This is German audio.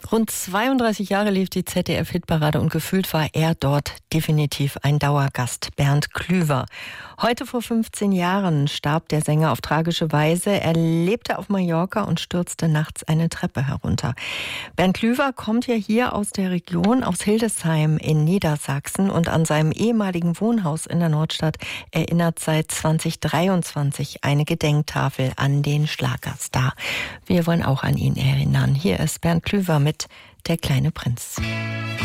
Rund 32 Jahre lief die ZDF-Hitparade und gefühlt war er dort definitiv ein Dauergast, Bernd Klüver. Heute vor 15 Jahren starb der Sänger auf tragische Weise. Er lebte auf Mallorca und stürzte nachts eine Treppe herunter. Bernd Klüver kommt ja hier aus der Region, aus Hildesheim in Niedersachsen, und an seinem ehemaligen Wohnhaus in der Nordstadt erinnert seit 2023 eine Gedenktafel an den Schlagerstar. Wir wollen auch an ihn erinnern. Hier ist Bernd Klüver mit Der kleine Prinz.